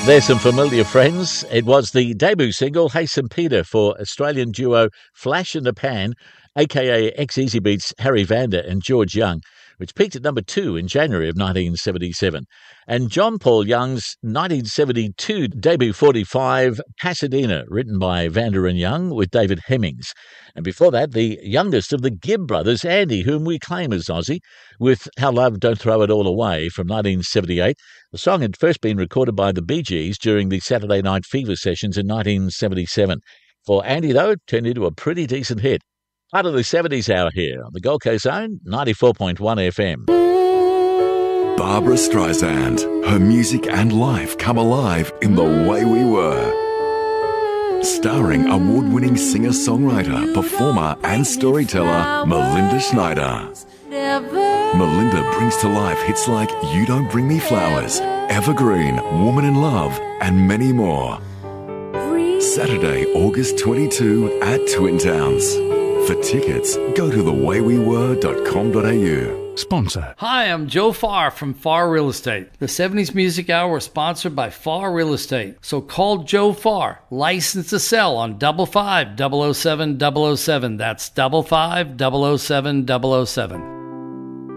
There's some familiar friends. It was the debut single, Hey St. Peter, for Australian duo Flash in the Pan, aka ex-Easy Beats Harry Vanda and George Young, which peaked at number 2 in January of 1977. And John Paul Young's 1972 debut 45, Pasadena, written by Vanda and Young with David Hemmings. And before that, the youngest of the Gibb brothers, Andy, whom we claim as Aussie, with How Love Don't Throw It All Away from 1978. The song had first been recorded by the Bee Gees during the Saturday Night Fever sessions in 1977. For Andy, though, it turned into a pretty decent hit. Part of the 70s hour here on the Gold Coast Zone, 94.1 FM. Barbara Streisand. Her music and life come alive in The Way We Were. Starring award-winning singer-songwriter, performer and storyteller Melinda Schneider. Melinda brings to life hits like You Don't Bring Me Flowers, Evergreen, Woman in Love, and many more. Saturday, August 22 at Twin Towns. For tickets, go to thewayWeWere.com.au. Sponsor. Hi, I'm Joe Farr from Farr Real Estate. The 70s Music Hour is sponsored by Farr Real Estate. So call Joe Farr, licensed to sell on 55 007 007. That's 55 007 007.